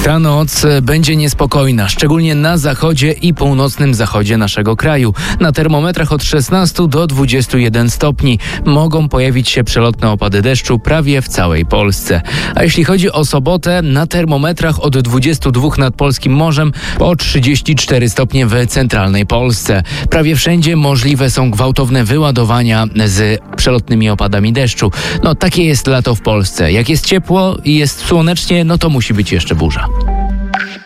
Ta noc będzie niespokojna, szczególnie na zachodzie i północnym zachodzie naszego kraju. Na termometrach od 16 do 21 stopni. Mogą pojawić się przelotne opady deszczu prawie w całej Polsce. A jeśli chodzi o sobotę, na termometrach od 22 nad polskim morzem po 34 stopnie w centralnej Polsce. Prawie wszędzie możliwe są gwałtowne wyładowania z przelotnymi opadami deszczu. Takie jest lato w Polsce. Jak jest ciepło i jest słonecznie, to musi być jeszcze burza.